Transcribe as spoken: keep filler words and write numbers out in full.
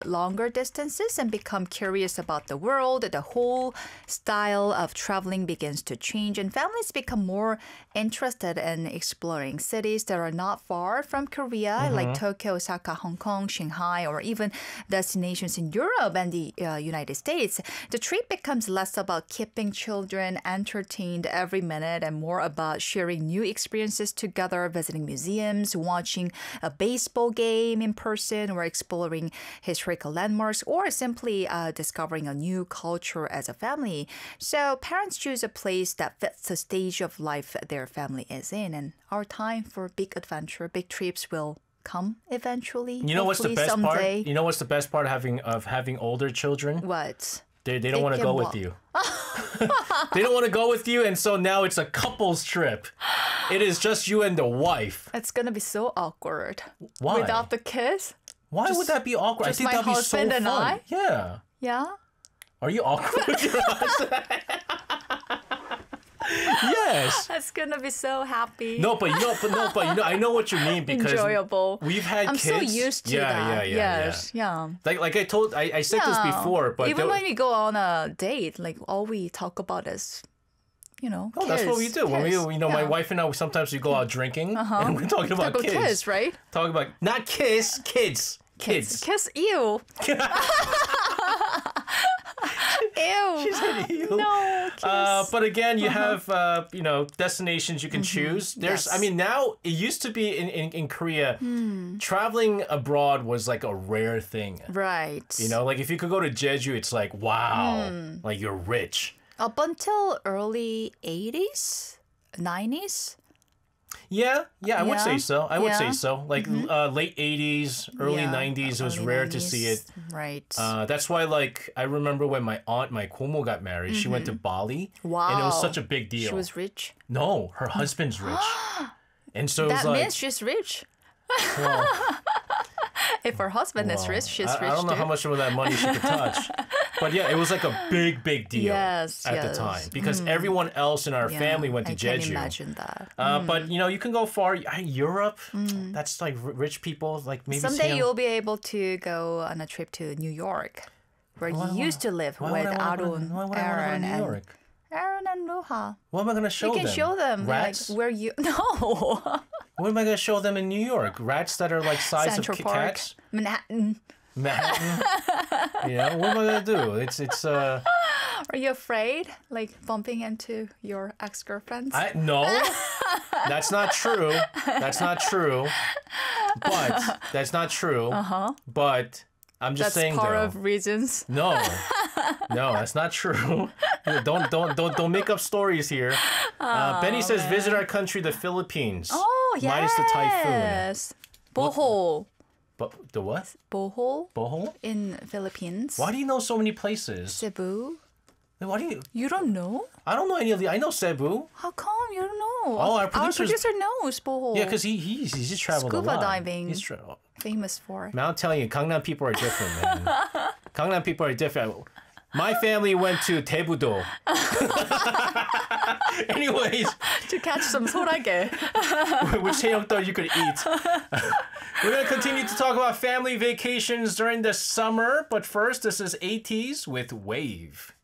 longer distances and become curious about the world. The whole style of traveling begins to change, and families become more interested in exploring cities that are not far from Korea, mm-hmm. like Tokyo, Osaka, Hong Kong, Shanghai, or even destinations in Europe and the uh, United States. The trip becomes less about keeping children entertained every minute and more about sharing new experiences together, visiting museums, watching a baseball game in person, or exploring historical landmarks, or simply uh, discovering a new culture as a family. So parents choose a place that fits the stage of life their family is in, and our time for big adventure, big trips will come eventually. You know what's the best someday. part? You know what's the best part of having of having older children? What? They they don't want to go walk. with you. They don't want to go with you, and so now it's a couples trip. It is just you and the wife. It's gonna be so awkward. Why? Without the kids? Why just, would that be awkward? I think my that'd be so husband and fun. I? Yeah. Yeah? Are you awkward with your husband? Yes. That's gonna be so happy. No, but you know, but no, but you know, I know what you mean because enjoyable. We've had I'm kids. so used to yeah, that. Yeah, yeah, yes, yeah. yeah. Like, like I told, I, I said yeah. this before, but even there, when we go on a date, like all we talk about is, you know, oh, kids, that's what we do. kids. When we, you know, yeah. my wife and I, sometimes we go out drinking uh-huh. and we're talking about Talk kids. about kids, right? Talking about not kiss, kids. Kids. Kiss you. Ew. She said ew. No, kiss. Uh, but again, you uh-huh. have, uh, you know, destinations you can mm-hmm. choose. There's, yes. I mean, now it used to be in, in, in Korea, hmm. traveling abroad was like a rare thing. Right. You know, like if you could go to Jeju, it's like, wow, hmm. like you're rich. Up until early eighties, nineties. Yeah, yeah, I yeah. would say so. I would yeah. say so. Like mm-hmm. uh, late eighties, early yeah, nineties, it was rare nineties. to see it. Right. Uh, that's why, like, I remember when my aunt, my kumu, got married, mm-hmm. she went to Bali. Wow. And it was such a big deal. She was rich? No, her husband's rich. And so it that was like... means she's rich. Well, if her husband well, is rich, she's I, rich I don't know too. how much of that money she could touch. But yeah, it was like a big, big deal yes, at yes. the time. Because mm. everyone else in our yeah, family went to I Jeju. I can imagine that. Uh, mm. But, you know, you can go far. Europe, mm. that's like r- rich people. Like maybe someday you'll be able to go on a trip to New York, where why, you why, used to live why with would I wanna, Arun, why would I Aaron, New and York? Aaron and Luha. What am I going to show them? You can them? show them Rats? Like, where you... No. What am I going to show them in New York? Rats that are like size Central of Park, cats? Manhattan. Manhattan. You know, what am I going to do? It's, it's, uh... Are you afraid, like, bumping into your ex-girlfriends? I, no, that's not true. That's not true. But, that's not true. Uh-huh. But, I'm just that's saying, part though, of reasons. No. No, that's not true. Don't, don't, don't, don't make up stories here. Oh, uh, Benny says, man. visit our country, the Philippines. Oh, yes. Minus the typhoon. Bohol. But the what? Bohol. Bohol? In Philippines. Why do you know so many places? Cebu. Why do you? You don't know? I don't know any of the. I know Cebu. How come you don't know? Oh, our, our producer knows Bohol. Yeah, because he he's he's just traveled Scuba a lot. diving. He's tra- famous for. Man, I'm telling you, Gangnam people are different, man. Gangnam people are different. My family went to Daebu-do. Anyways, to catch some 소라게. which cheongdal you could eat. We're going to continue to talk about family vacations during the summer, but first, this is eighties with Wave.